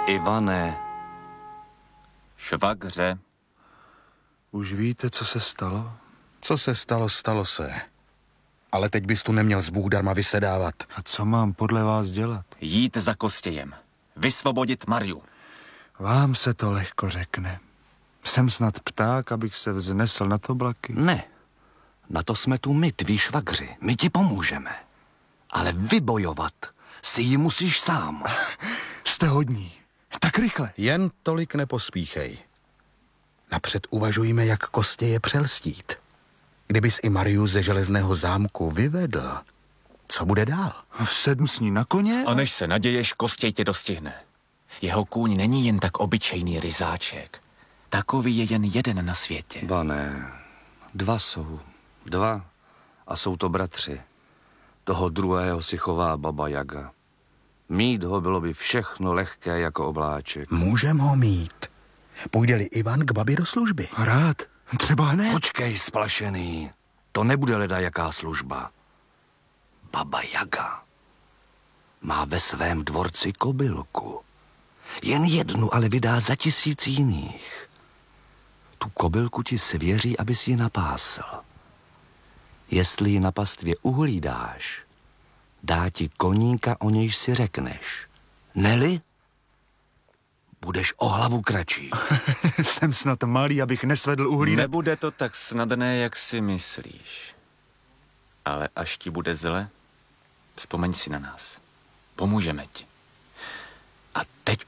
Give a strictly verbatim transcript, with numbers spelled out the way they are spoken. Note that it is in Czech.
Ivane. Švagře. Už víte, co se stalo? Co se stalo, stalo se. Ale teď bys tu neměl z Bůh darma vysedávat. A co mám podle vás dělat? Jít za Kostějem. Vysvobodit Mariu. Vám se to lehko řekne. Jsem snad pták, abych se vznesl nad oblaky? Ne, na to jsme tu my, tví švagři. My ti pomůžeme. Ale vybojovat si ji musíš sám. Jste hodní. Tak rychle. Jen tolik nepospíchej. Napřed uvažujme, jak Kostěje přelstít. Kdybys i Mariu ze železného zámku vyvedl, co bude dál? Vsednu s ní na koně? A než se naděješ, Kostěj tě dostihne. Jeho kůň není jen tak obyčejný ryzáček. Takový je jen jeden na světě. Ba ne, dva jsou. Dva. A jsou to bratři. Toho druhého si chová Baba Jaga. Mít ho bylo by všechno lehké jako obláček. Můžem ho mít. Půjde-li Ivan k babě do služby? Rád. Třeba hned. Počkej, splašený. To nebude leda jaká služba. Baba Jaga má ve svém dvorci kobylku. Jen jednu, ale vydá za tisíc jiných. Tu kobylku ti svěří, abys ji napásl. Jestli ji na pastvě uhlídáš, dá ti koníka, o nějž si řekneš. Neli? Budeš o hlavu kratší. Jsem snad malý, abych nesvedl uhlídat. Nebude to tak snadné, jak si myslíš. Ale až ti bude zle, vzpomeň si na nás. Pomůžeme ti. A teď